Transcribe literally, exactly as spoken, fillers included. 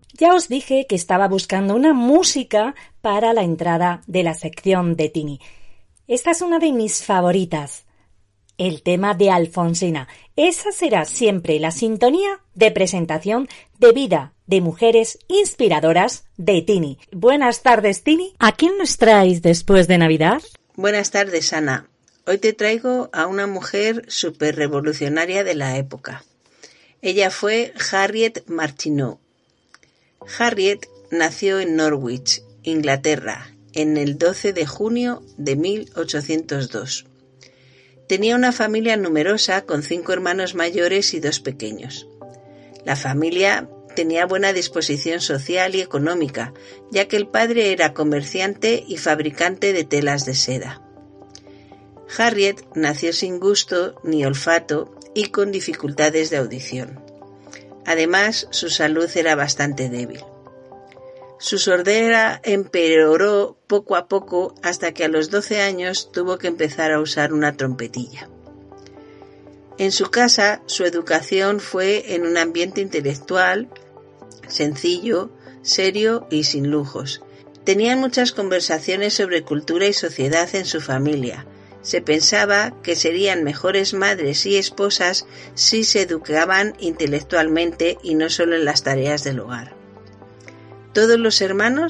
Ya os dije que estaba buscando una música para la entrada de la sección de Tini. Esta es una de mis favoritas, el tema de Alfonsina. Esa será siempre la sintonía de presentación de vida de mujeres inspiradoras de Tini. Buenas tardes, Tini. ¿A quién nos traéis después de Navidad? Buenas tardes, Ana. Hoy te traigo a una mujer súper revolucionaria de la época. Ella fue Harriet Martineau. Harriet nació en Norwich, Inglaterra, en el doce de junio de mil ochocientos dos. Tenía una familia numerosa con cinco hermanos mayores y dos pequeños. La familia tenía buena disposición social y económica, ya que el padre era comerciante y fabricante de telas de seda. Harriet nació sin gusto ni olfato y con dificultades de audición. Además, su salud era bastante débil. Su sordera empeoró poco a poco hasta que a los doce años tuvo que empezar a usar una trompetilla. En su casa, su educación fue en un ambiente intelectual, sencillo, serio y sin lujos. Tenían muchas conversaciones sobre cultura y sociedad en su familia. Se pensaba que serían mejores madres y esposas si se educaban intelectualmente y no solo en las tareas del hogar. Todos los hermanos